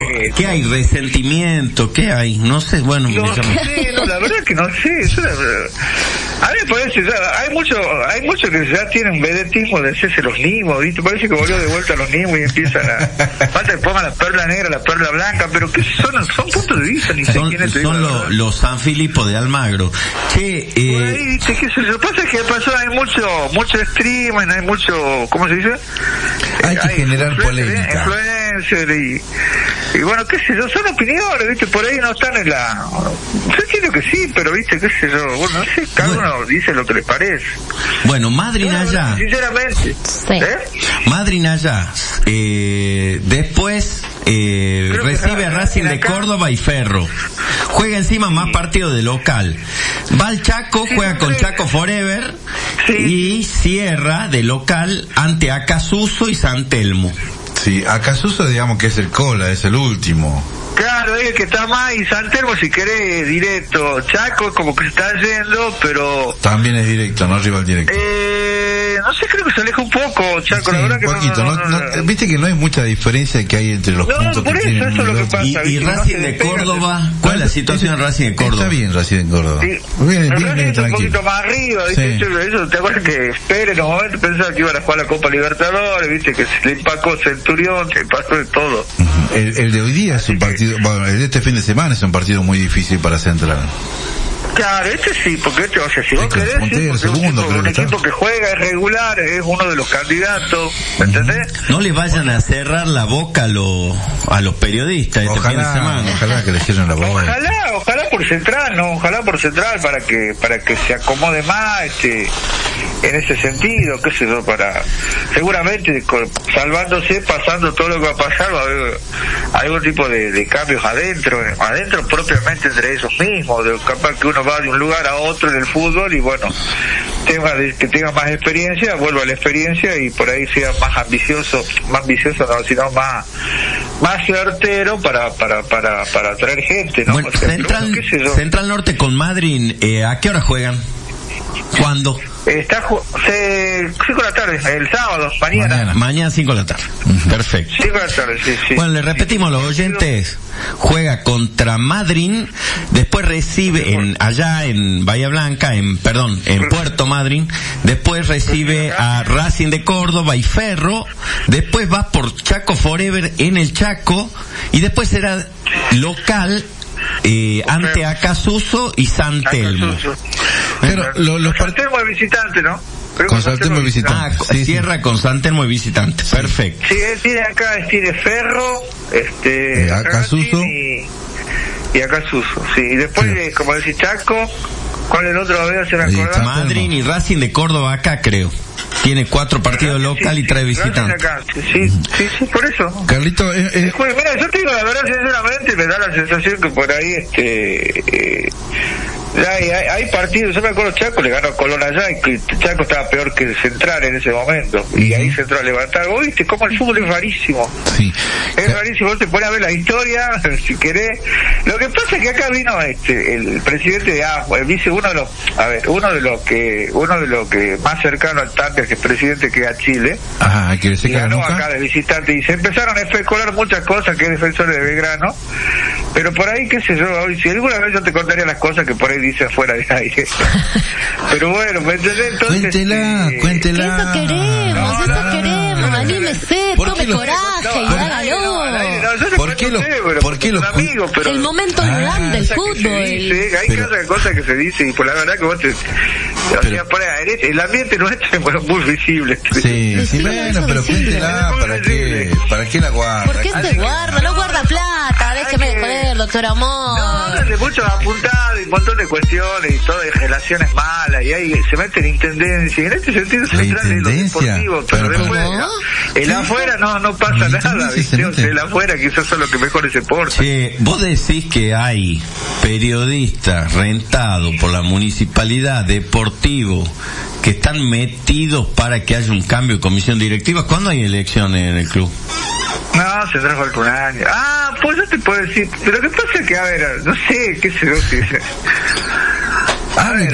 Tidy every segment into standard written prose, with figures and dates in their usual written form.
¿qué hay? ¿Resentimiento? ¿Qué hay? No sé, bueno. No sé, la verdad que no sé. A mí me parece, hay muchos que ya tienen vedetismo de hacerse los nimos, ¿viste? Parece que volvió de vuelta a los nimos y empiezan a... Falta que pongan la perla negra, la perla blanca, pero que son puntos de vista, ni sé quiénes te digo. Son los San Filipo de Almagro. Che, ahí, ¿viste? Que lo que pasa es que hay mucho streaming, hay mucho, ¿cómo se dice? Hay que generar polémica. Influencer y bueno, qué sé yo, son opiniones, ¿viste? Por ahí no están en la... Yo entiendo que sí, pero, ¿viste? Qué sé yo, bueno, no sé, cada uno dice lo que le parece. Bueno, Madrid allá. Sinceramente. Sí. Madrid allá. Después recibe a Racing de Córdoba y Ferro. Juega encima más partidos de local. Va al Chaco, juega con Chaco Forever y cierra de local ante Acasuso y San Telmo. Sí, Acasuso digamos que es el cola, es el último. Claro, es el que está más, y San Telmo si querés directo. Chaco es como que se está yendo, pero... También es directo, no rival directo. No sé, creo que se aleja un poco, Chaco, sí, la verdad que poquito, no. Viste que no hay mucha diferencia que hay entre los puntos por que eso es lo que pasa. Y Racing de Córdoba, ¿cuál es la situación de Racing de Córdoba? Está bien Racing de Córdoba. Sí. Bien, un poquito más arriba, ¿viste? Sí. Eso, ¿te acuerdas que Pérez en un momento pensaba que iban a jugar la Copa Libertadores, viste? Que se le empacó Centurión, se pasó de todo. El de hoy día es un partido, bueno, el de este fin de semana es un partido muy difícil para Central. Claro, sí, porque o sea, si vos querés, sí, un equipo que juega, es regular, es uno de los candidatos, ¿entendés? No le vayan a cerrar la boca a los periodistas este fin de semana. Ojalá que le cierren la boca. Ojalá por Central, ¿no? Ojalá por Central para que se acomode más, en ese sentido, qué sé yo, para seguramente salvándose, pasando todo lo que va a pasar, va a haber algún tipo de cambios adentro propiamente entre esos mismos, capaz que uno va de un lugar a otro en el fútbol y bueno, que tenga más experiencia, vuelva a la experiencia y por ahí sea más ambicioso no, sino más certero para atraer gente, ¿no? Bueno, o sea, Central Norte con Madrid, ¿a qué hora juegan? ¿Cuándo? Está 5 de la tarde, el sábado, mañana 5 de la tarde. Perfecto. 5 de la tarde, sí. Bueno, le repetimos a los oyentes, juega contra Madryn, después recibe allá en Bahía Blanca, en Puerto Madryn, después recibe a Racing de Córdoba y Ferro, después va por Chaco Forever en el Chaco, y después será local ante Acasuso y San Telmo. Pero San Telmo es visitante, ¿no? Con San Telmo es visitante. Cierra con San Telmo es visitante. Sí. Perfecto. Sí, él tiene Ferro, Acasuso y Acasuso, sí. Y después, como decís, Chaco, ¿cuál es el otro? A ver, se me acuerda. Madryn y Racing de Córdoba acá, creo. Tiene 4 partidos local y 3 visitantes. Sí, por eso. Carlito, mira, yo te digo la verdad, sinceramente, me da la sensación que por ahí, hay partidos, yo me acuerdo Chaco le ganó a Colón allá y Chaco estaba peor que Central en ese momento y ahí se entró a levantar. ¿Viste cómo el fútbol es rarísimo? Sí. Es rarísimo, vos te pones a ver la historia si querés. Lo que pasa es que acá vino el presidente de AFA, dice uno de los que más cercano al tanque que es presidente que a Chile. Ajá, que se ganó acá de visitante y se empezaron a especular muchas cosas que es defensor de Belgrano, pero por ahí qué sé yo, si alguna vez yo te contaría las cosas que por ahí dice fuera de aire. Pero bueno, ¿me entendés? Entonces, cuéntela. Eso queremos, anímese, tome coraje y hágalo. ¿Por qué los amigos? El momento grande del fútbol. Hay cosas que se dice y por la verdad que vos el ambiente nuestro es muy visible. Sí, bueno, pero cuéntela, ¿para qué la guarda? ¿Por qué se guarda? No guarda plata, déjeme de joder, doctor Amor. No, de muchos apuntados y un montón de cuestiones y todo, de relaciones malas, y ahí se mete la intendencia, y en este sentido se entra en lo deportivo, pero después, el afuera no pasa nada, ¿viste? El afuera quizás son los que mejor se portan. Che, vos decís que hay periodistas rentados por la municipalidad, deportivo, que están metidos para que haya un cambio de comisión directiva. ¿Cuándo hay elecciones en el club? No, se trajo algún año. Pues yo te puedo decir, pero lo que pasa es que, a ver, no sé, qué sé yo, hable.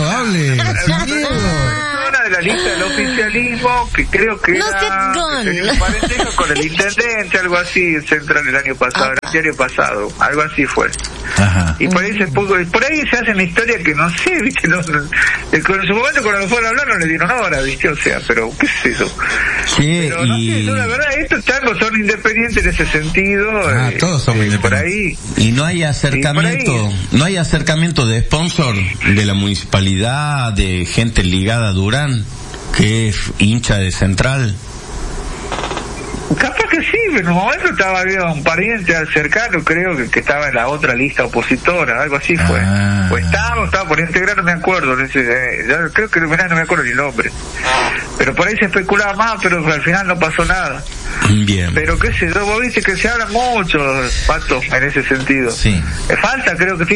Una de la lista del oficialismo que creo que tenía un parentesco con el intendente, algo así, en Central el año pasado. diario pasado, algo así fue. Ajá. Y por ahí se hace una historia que no sé, ¿viste? En su momento cuando fueron a hablar no le dieron hora, ¿viste? O sea, pero ¿qué es eso? Sí, pero no sé, la verdad, estos changos son independientes en ese sentido. Todos son independientes. Por ahí. Y no hay acercamiento de sponsor de la municipalidad, de gente ligada a Durán, que es hincha de Central. Capaz que sí, pero en un momento había un pariente cercano, creo que estaba en la otra lista opositora, algo así fue. O estaba por integrar, no me acuerdo, creo que no me acuerdo ni el nombre. Pero por ahí se especulaba más, pero al final no pasó nada. Bien. Pero qué sé yo, vos viste que se habla mucho, Pato, en ese sentido. Sí. Falta, creo que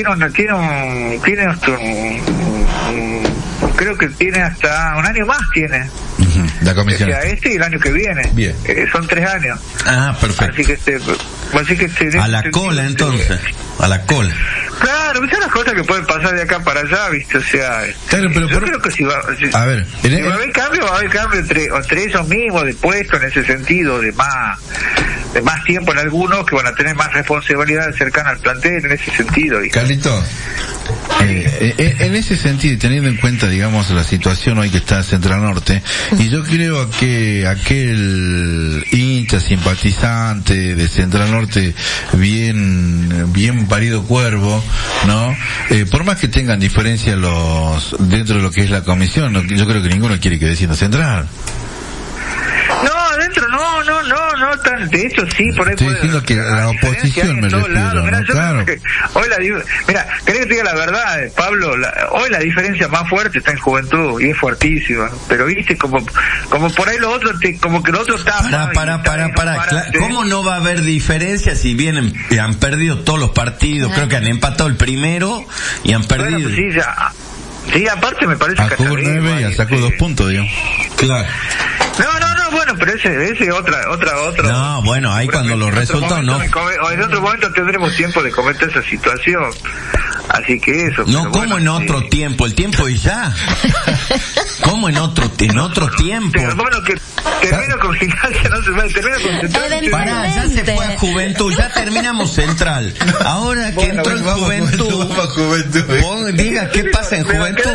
creo que tiene hasta un año más, tiene. La comisión. O sea, y el año que viene. Bien. Son 3 años. Ah, perfecto. Así que a la cola, entonces. A la cola. Claro, son las cosas que pueden pasar de acá para allá, ¿viste? O sea, claro, pero yo creo que si va a haber cambio, entre ellos mismos de puesto en ese sentido, de más tiempo en algunos que van a tener más responsabilidades cercanas al plantel en ese sentido, ¿viste? Carlito, en ese sentido, teniendo en cuenta, digamos, la situación hoy que está en Central Norte, y yo creo que aquel hincha simpatizante de Central Norte, bien parido cuervo, ¿no? Por más que tengan diferencias dentro de lo que es la comisión, yo creo que ninguno quiere que descienda Central. No, adentro no, de hecho sí, por ahí estoy diciendo que la oposición me refiero, mira, ¿no? Claro. Mira, ¿querés que te diga la verdad, Pablo? Hoy la diferencia más fuerte está en Juventud, y es fuertísima, pero viste, como por ahí los otros, como que los otros tapan. Para. ¿Cómo no va a haber diferencia si bien han perdido todos los partidos? Creo que han empatado el primero y han perdido. Bueno, pues sí, ya. Sí, aparte me parece que... Sacó 9 y sacó 2 puntos, digamos. Claro. No, bueno, pero ese otra. No, bueno, ahí cuando los resultados no. En otro momento tendremos tiempo de comentar esa situación. Así que eso. No, ¿cómo en otro tiempo? El tiempo es ya. ¿Cómo en otro tiempo? Pero bueno, que termino con Gimnasia, no se va, termino con Central. Pará, ya se fue a Juventud, ya terminamos Central. Ahora que entró en Juventud, vos diga qué pasa en Juventud.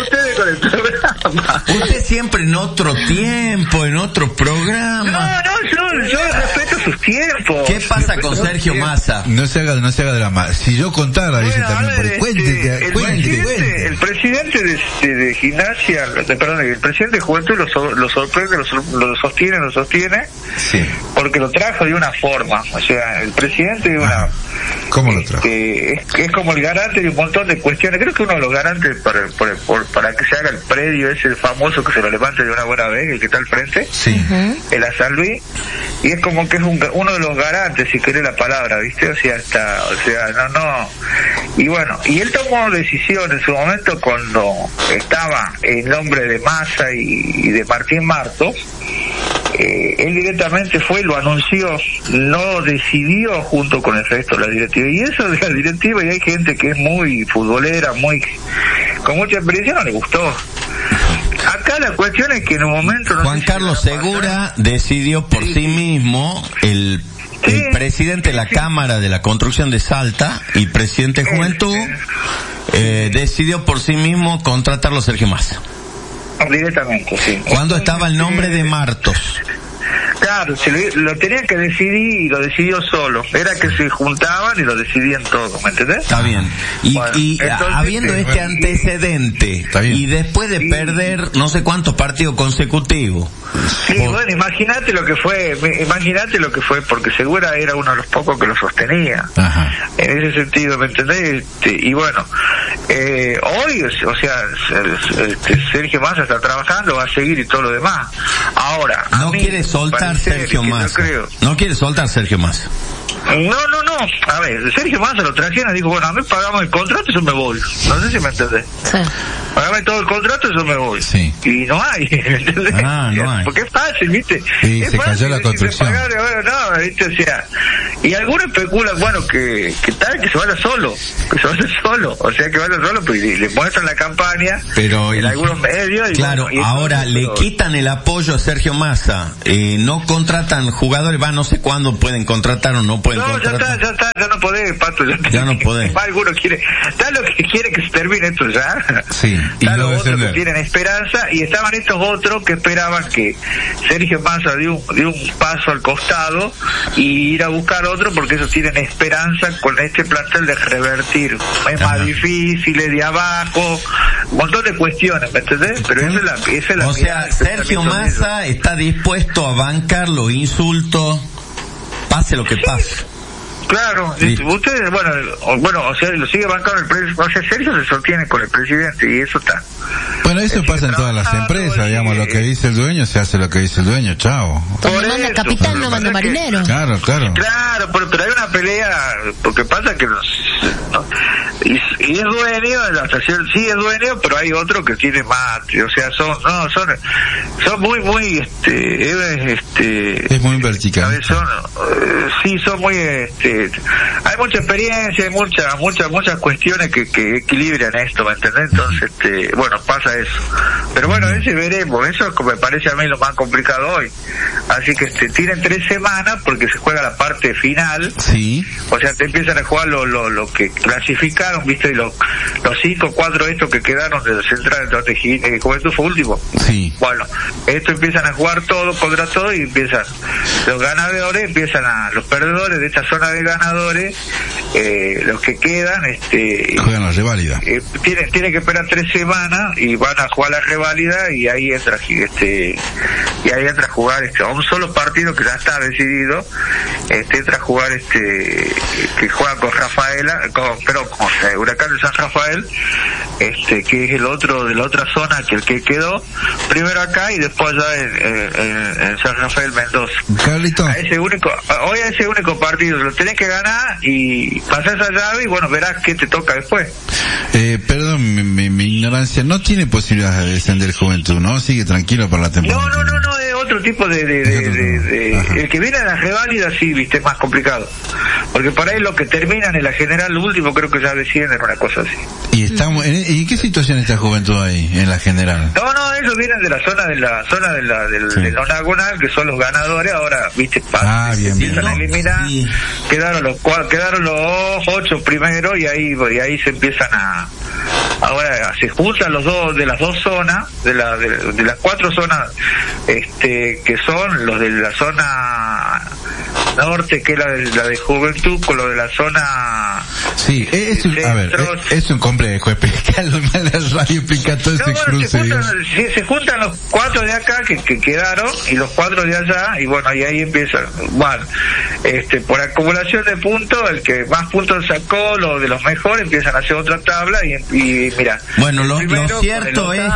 Usted siempre en otro tiempo, en otro programa. No, yo respeto sus tiempos. ¿Qué pasa con Sergio Massa? No se haga de la masa. Si yo contara, dice también, porque cuente. El presidente de Gimnasia, el presidente de Juventud lo sorprende, lo sostiene, sí, porque lo trajo de una forma, o sea, el presidente de una... ¿Cómo lo trajo? Es como el garante de un montón de cuestiones. Creo que uno de los garantes para que se haga el predio es el famoso que se lo levante de una buena vez, el que está al frente, sí, el a San Luis, y es como que es uno de los garantes, si querés la palabra, ¿viste? O sea, no. Y bueno, y él tomó decisión en su momento cuando estaba el nombre de Massa y de Martín Martos. Él directamente lo anunció, no decidió junto con el resto de la directiva, y eso de la directiva, y hay gente que es muy futbolera, con mucha experiencia, no le gustó. Acá la cuestión es que en un momento... Juan Carlos Segura decidió por sí mismo, el presidente de la Cámara de la Construcción de Salta y presidente de Juventud, decidió por sí mismo contratarlo a Sergio Massa. Directamente, sí. ¿Cuándo estaba el nombre de Martos? Claro, lo tenían que decidir y lo decidió solo. Era que se juntaban y lo decidían todo, ¿me entendés? Está bien. Y entonces, habiendo este antecedente, y después de perder no sé cuántos partidos consecutivos. Sí, bueno, imagínate lo que fue, porque Segura era uno de los pocos que lo sostenía. Ajá. En ese sentido, ¿me entendés? Y bueno, hoy, o sea, Sergio Massa está trabajando, va a seguir y todo lo demás. Ahora, no quiere soltar Sergio Massa. No quiere soltar Sergio Massa. No. A ver, Sergio Massa lo trajeron y dijo, bueno, a mí pagamos el contrato y yo me voy. No sé si me entendés. Sí. pagame todo el contrato, yo me voy. Sí. Y no hay, ¿entendés? No hay. Porque es fácil, ¿viste? Y es se fácil, cayó la construcción. Pagar, bueno, no, ¿viste? O sea, y algunos especulan, bueno, que tal, que se vaya solo, o sea, que vaya solo, pues y le muestran la campaña, pero en algunos medios. Y claro, bueno, y ahora le quitan el apoyo a Sergio Massa, no contratan jugadores, no sé cuándo pueden contratar o no pueden contratar. Ya no podés, Pato, ya no podés. Algunos quieren, tal lo que quiere que se termine esto ya. Sí, y tal lo los otros defender. que tienen esperanza, y estaban estos otros que esperaban que Sergio Massa dio un paso al costado y ir a buscar otro, porque ellos tienen esperanza con este plantel de revertir. Es más difícil, es de abajo, un montón de cuestiones, ¿me entendés? Pero esa es la o sea, Sergio Massa está dispuesto a bancar los insultos, pase lo que pase. Claro, ustedes, bueno, o sea, lo sigue bancando el presidente, o sea, Sergio se sostiene con el presidente y eso está. Bueno, eso pasa en todas las empresas, digamos, lo que dice el dueño se hace lo que dice el dueño, chao. Donde manda capitán, no manda marinero. Claro. Claro, pero hay una pelea, porque pasa que y es dueño, la estación sí es dueño, pero hay otro que tiene más, o sea, son muy, es muy vertical. Son muy, hay mucha experiencia, hay muchas cuestiones que equilibran esto, ¿me entendés? Entonces, bueno, pasa eso. Pero bueno, ese veremos, eso es como me parece a mí lo más complicado hoy. Así que tienen 3 semanas porque se juega la parte final. Sí. O sea, te empiezan a jugar lo que clasificaron, ¿viste? Y los 5 o 4 estos que quedaron de Central, donde Juventud fue último. Sí. Bueno, esto empiezan a jugar todo contra todo y empiezan los ganadores, los perdedores de esta zona de ganadores, los que quedan, juegan la reválida. Tienen que esperar 3 semanas y van a jugar la reválida y ahí entra a jugar a un solo partido que ya está decidido, entra a jugar que juega con Rafaela, con Huracán de San Rafael, que es el otro de la otra zona que el que quedó primero acá y después allá en San Rafael Mendoza. Carlito. Hoy a ese único partido lo tenés que ganar y pasás esa llave y bueno, verás qué te toca después. Perdón mi ignorancia, no tiene posibilidad de descender Juventud, ¿no? Sigue tranquilo para la temporada. No, es otro tipo de el que viene a la reválida sí, viste, es más complicado. Porque por ahí lo que terminan en la general, lo último creo que ya descienden, una cosa así. ¿Y estamos en qué situación está Juventud ahí, en la general? No, ellos vienen de la zona del nonagonal, que son los ganadores, ahora, viste, empiezan a eliminar, sí. Quedaron los 8 primero y ahí se empiezan ahora se juntan los dos de las dos zonas, de las 4 zonas, que son los de la zona norte, que es la de Juventud, con lo de la zona. Sí, es un complejo, explicarlo mal la radio, explica todo ese cruce. Se juntan los 4 de acá que quedaron y los 4 de allá, y bueno, y ahí empiezan. Bueno, por acumulación de puntos, el que más puntos sacó, los de los mejores, empiezan a hacer otra tabla y mira. Bueno, lo cierto es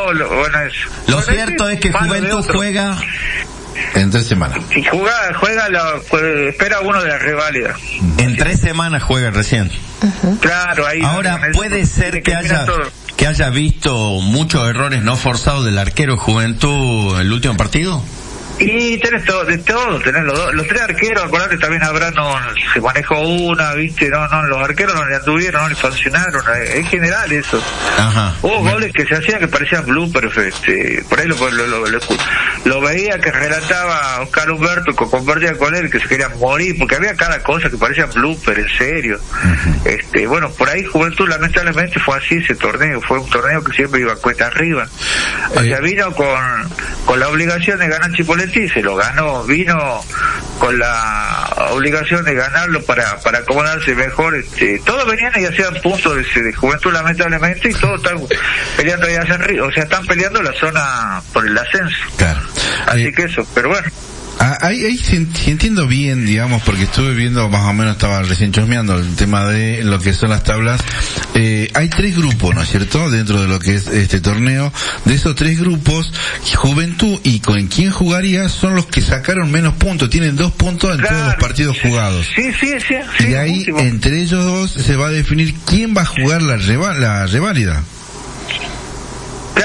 que Juventud juega en 3 semanas. Y espera uno de la reválida. En 3 semanas juega recién. Uh-huh. Claro, ahí. Ahora, puede ser que haya visto muchos errores no forzados del arquero Juventud el último partido. Y tenés de todo, tenés los 3 arqueros, acordate, también Abraham se manejó una, viste, los arqueros no le anduvieron, no le funcionaron, en general eso. Ajá. Hubo goles que se hacían que parecían bloopers, por ahí lo veía que relataba Oscar Humberto, compartía con él, que se querían morir, porque había cada cosa que parecía blooper, en serio. Uh-huh. Bueno, por ahí Juventud lamentablemente fue así ese torneo, fue un torneo que siempre iba cuesta arriba. O sea, vino con la obligación de ganar Chipoleti, se lo ganó, vino con la obligación de ganarlo para acomodarse mejor, todos venían y hacían puntos de Juventud lamentablemente, y todos están peleando ahí hacia arriba, o sea, están peleando la zona por el ascenso. Claro. Así que eso, pero bueno. Ahí si entiendo bien, digamos, porque estuve viendo, más o menos estaba recién chusmeando el tema de lo que son las tablas. Hay 3 grupos, ¿no es cierto?, dentro de lo que es este torneo. De esos 3 grupos, Juventud y con quién jugaría son los que sacaron menos puntos, tienen 2 puntos en todos los partidos jugados. Sí. Y ahí, entre ellos dos, se va a definir quién va a jugar la reválida.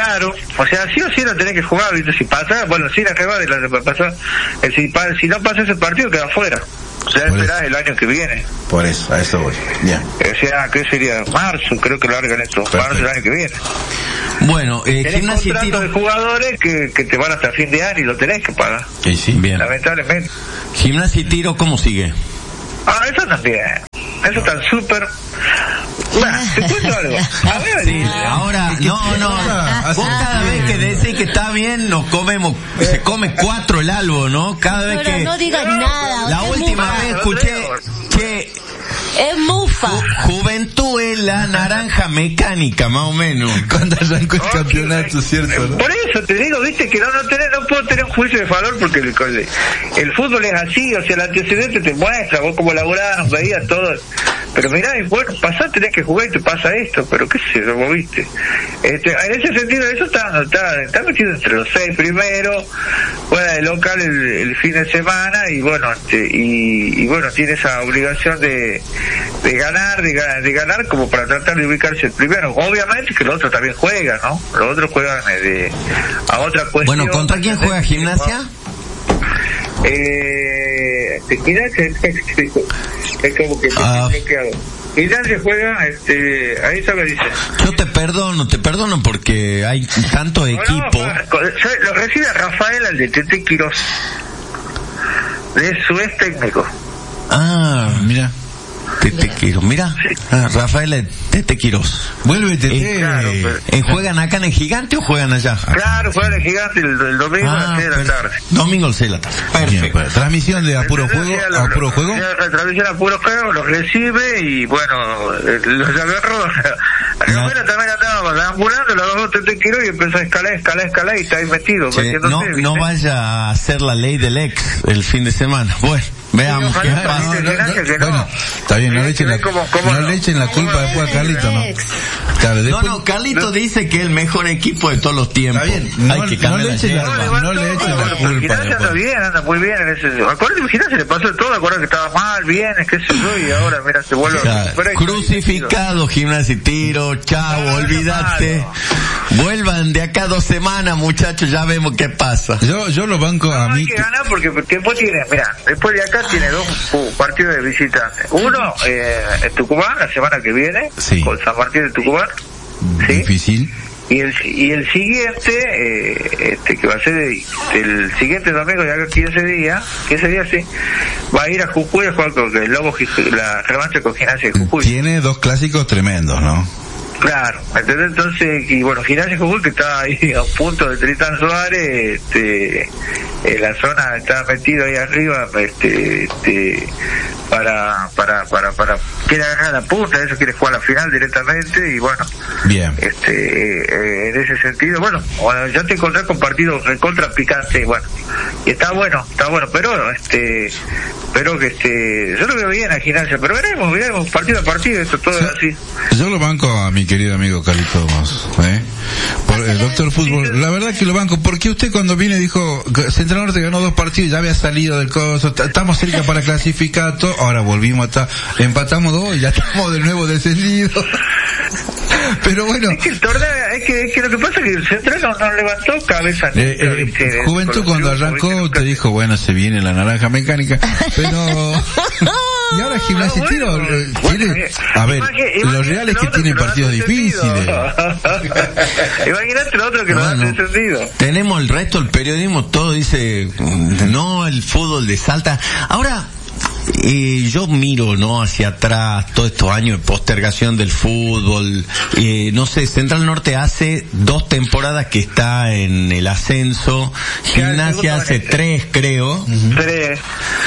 Claro, o sea, sí o sí lo tenés que jugar, ¿viste? Si pasa, bueno, si la reba de la pasó, si no pasa ese partido queda afuera. O sea, esperás el año que viene. Por eso, a eso voy. Bien. O sea, ¿qué sería? Marzo, creo que largan esto. Marzo del año que viene. Bueno, tenés Gimnasia y Tiro de jugadores que te van hasta fin de año y lo tenés que pagar. Sí, bien. Lamentablemente. Gimnasia y Tiro, ¿cómo sigue? Eso también. Eso está súper. Bueno, te cuento algo. A ver, sí, ahora, vos cada vez que decís que está bien, nos comemos, se come 4 el albo, ¿no? Cada vez que... No digas nada. La última vez escuché que... Es mufa. Juventud es la naranja mecánica, más o menos. Cuando arrancó el campeonato, ¿cierto? ¿No? Por eso te digo, viste, que no puedo tener un juicio de valor porque el fútbol es así, o sea, el antecedente te muestra, vos como laburás, veías todo. Pero mirá, bueno, tenés que jugar y te pasa esto, pero qué sé yo, vos viste. En ese sentido, eso está metido entre los 6 primeros, juega de local el fin de semana y bueno, y bueno, tiene esa obligación de ganar como para tratar de ubicarse el primero. Obviamente que los otros también juegan, ¿no? Los otros juegan a otra cuestión. Bueno, ¿contra quién juega Gimnasia? Gimnasia es como que bloqueado. Gimnasia juega, ahí está lo que dice. Yo te perdono porque hay tanto equipo. Lo recibe Rafael, al de Tete Quirós, de su ex técnico. Mira. Tete Quirós, mira, Rafael Tete Quirós. Vuelve Tete. Claro, ¿Juegan acá en el Gigante o juegan allá? Claro, juegan en el Gigante el domingo a las 6 de la tarde. Domingo a las 6 de la tarde. Perfecto. Bien, transmisión de Apuro Juego. Transmisión a Puro Juego, los recibe y bueno, los agarró. Bueno, también andaba ambulando, lo agarró Tete Quirós y empezó a escalar y está ahí metido. No vaya a hacer la ley del ex el fin de semana. Bueno. Veamos qué pasa. Bueno, está bien, no le echen la culpa después a Carlito, ¿no? Claro, no, Carlito dice que es el mejor equipo de todos los tiempos. Está bien, hay que cambiar no le echen la culpa. Anda muy bien en ese. Acuérdate que Gimnasia le pasó de todo, acuérdate que estaba mal, bien, es que se yo, y ahora mira, se vuelve crucificado Gimnasia y Tiro, chavo, olvídate. Vuelvan de acá 2 semanas, muchachos, ya vemos qué pasa. Yo lo banco a mí. Hay que ganar porque tiempo tiene, mira, después de acá tiene 2 partidos de visitantes. Uno en Tucumán la semana que viene, con San Martín de Tucumán. Difícil. Y el siguiente, que va a ser el siguiente domingo, ya 15 días sí, va a ir a Jujuy a jugar con el Lobo, la revancha con Gimnasia de Jujuy. Tiene 2 clásicos tremendos, ¿no? Claro, entonces, y bueno, Gimnasia de Jujuy, que está ahí a punto de Tritán Suárez, en la zona está metido ahí arriba, para quiere agarrar la punta, eso quiere jugar la final directamente y bueno, bien. En ese sentido, bueno, ya te encontré con partidos recontra picantes, bueno, y está bueno, pero que yo lo veo bien a Gimnasia, pero veremos partido a partido, esto todo así. Yo lo banco a mi querido amigo Carlitos, por el Doctor Fútbol, la verdad que lo banco, porque usted cuando vine dijo, Central Norte ganó 2 partidos, ya había salido del coso, estamos cerca para clasificar todo, ahora volvimos empatamos 2 y ya estamos de nuevo descendidos. Pero bueno, es que el torneo, es que lo que pasa es que el Central no levantó cabeza. Juventud cuando arrancó te dijo, bueno, se viene la naranja mecánica, pero y ahora Gimnasia y Tiro tiene, a ver, lo real es que tienen partidos difíciles. Imagínate lo otro que no han descendido. Tenemos el resto del periodismo, todo dice, no, el fútbol de Salta. Ahora, yo miro, ¿no?, hacia atrás, todos estos años de postergación del fútbol, no sé, Central Norte hace 2 temporadas que está en el ascenso, Gimnasia hace 3, creo. 3.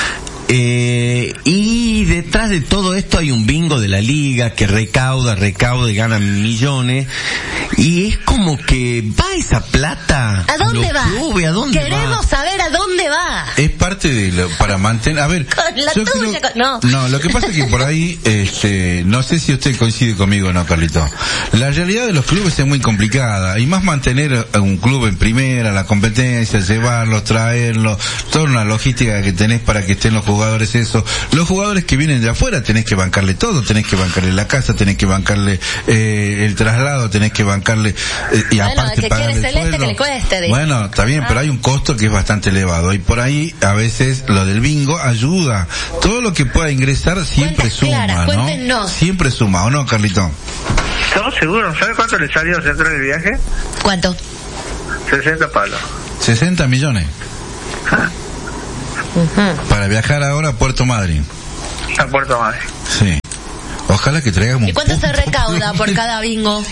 Y detrás de todo esto hay un bingo de la liga que recauda y gana millones, y es como que va esa plata ¿a dónde va? Clubes, ¿a dónde queremos saber a dónde va. Es parte de para mantener, a ver, no, lo que pasa es que por ahí no sé si usted coincide conmigo o no, Carlito, la realidad de los clubes es muy complicada, y más mantener a un club en primera, la competencia, llevarlos, traerlos, toda una logística que tenés para que estén los jugadores jugadores eso. Los jugadores que vienen de afuera tenés que bancarle todo, tenés que bancarle la casa, tenés que bancarle el traslado, tenés que bancarle y aparte pagarle el sueldo. Que le cueste, bueno, está bien, pero hay un costo que es bastante elevado y por ahí a veces lo del bingo ayuda. Todo lo que pueda ingresar siempre suma, ¿no? Cuéntenos. Siempre suma, ¿o no, Carlito? Estamos seguros. ¿Sabe cuánto le salió al centro del viaje? ¿Cuánto? 60 palos. 60 millones. Para viajar ahora a Puerto Madryn. A Puerto Madryn. Sí. Ojalá que traigamos. ¿Y cuánto se recauda por cada bingo?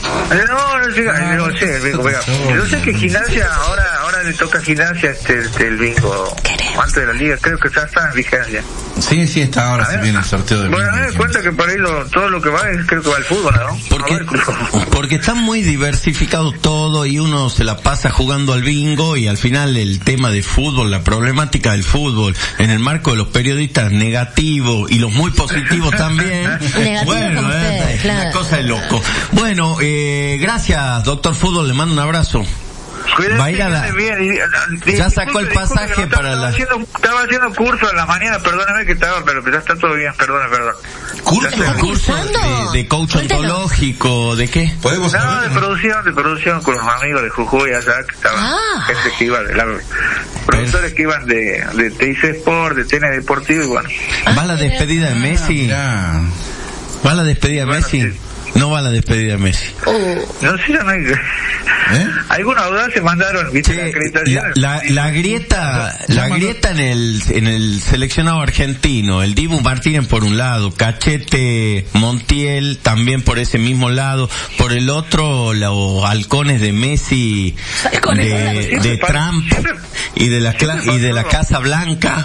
No sé, el bingo, venga. Yo sé que Gimnasia, ahora le toca a Gimnasia el bingo. Antes de la liga, creo que ya está en vigencia. Sí, está ahora, se viene el sorteo del bingo. Bueno, me doy cuenta que por ahí todo lo que va, creo que va al fútbol, ¿no? Porque está muy diversificado todo y uno se la pasa jugando al bingo y al final el tema de fútbol, la problemática del fútbol, en el marco de los periodistas negativos y los muy positivos también. Bueno, claro. Una cosa de loco. Bueno, gracias, doctor Fútbol, le mando un abrazo. Cuídate, va a ir a la... ya sacó el pasaje para la... Estaba haciendo curso en la mañana, perdóname que estaba, pero ya está todo bien, perdón. ¿Curso de coach ontológico? ¿De qué? ¿Podemos saber? De producción con los amigos de Jujuy allá, que estaban gente que iba productores que iban de TIC Sport, de TN Deportivo y bueno. ¿Va la despedida de Messi? ¿Va la despedida de Messi? Sí. No va la despedida de Messi. No sé, no hay... Alguna duda se mandaron, ¿viste? La grieta en el seleccionado argentino, el Dibu Martínez por un lado, Cachete Montiel también por ese mismo lado, por el otro los halcones de Messi, de Trump y de la Casa Blanca.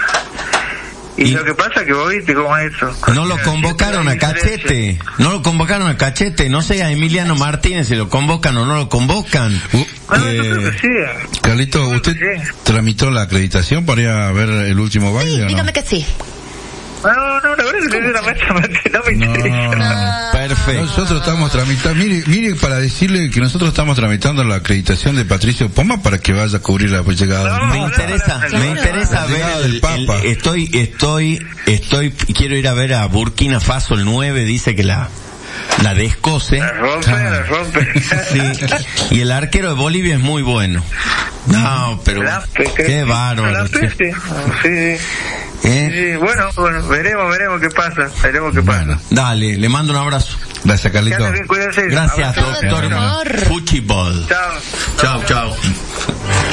Y lo que pasa que vos viste cómo es eso. No lo convocaron a Cachete. No sé a Emiliano Martínez si lo convocan o no lo convocan. Yo creo que sí. Carlito, ¿usted tramitó la acreditación para ir a ver el último baile? Sí, ¿o no? dígame que sí. No, la verdad es que sinceramente no me interesa. Perfecto. Nosotros estamos tramitando, mire para decirle que nosotros estamos tramitando la acreditación de Patricio Poma para que vaya a cubrir la llegada. Me interesa ver el Papa. Quiero ir a ver a Burkina Faso el 9, dice que la descose. La rompe. Sí. Y el arquero de Bolivia es muy bueno. No, pero qué bárbaro. Sí. Sí, bueno, veremos qué pasa. Bueno, dale, le mando un abrazo. Gracias, Carlito. Gracias, doctor Fuchibol. Chao.